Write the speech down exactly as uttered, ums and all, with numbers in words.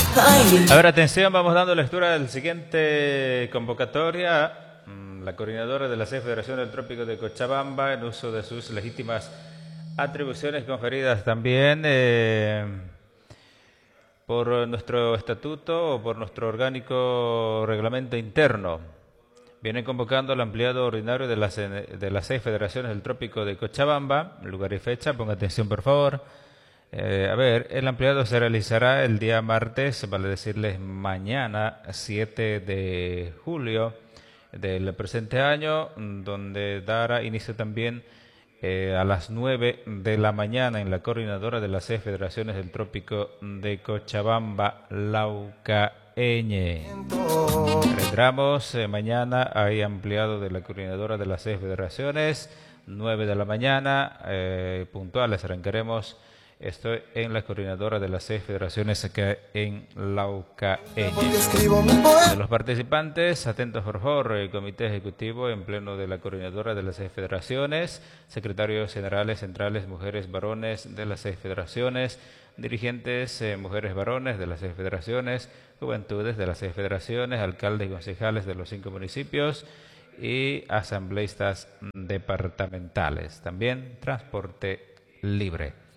A ver, atención, vamos dando lectura al siguiente convocatoria. La coordinadora de la seis Federación del Trópico de Cochabamba, en uso de sus legítimas atribuciones conferidas también eh, por nuestro estatuto o por nuestro orgánico reglamento interno, viene convocando al ampliado ordinario de las, de las seis Federaciones del Trópico de Cochabamba, lugar y fecha, ponga atención por favor. Eh, a ver, el ampliado se realizará el día martes, vale decirles mañana, siete de julio del presente año, donde dará inicio también eh, a las nueve de la mañana en la coordinadora de las seis Federaciones del Trópico de Cochabamba, Laucaeñe. Reiteramos, eh, mañana hay ampliado de la coordinadora de las seis Federaciones, nueve de la mañana, eh, puntuales, arrancaremos. Estoy en la coordinadora de las seis federaciones acá en Laucaeñe. De los participantes, atentos por favor, el comité ejecutivo en pleno de la coordinadora de las seis federaciones, secretarios generales centrales, mujeres, varones de las seis federaciones, dirigentes, eh, mujeres, varones de las seis federaciones, juventudes de las seis federaciones, alcaldes y concejales de los cinco municipios y asambleístas departamentales. También transporte libre.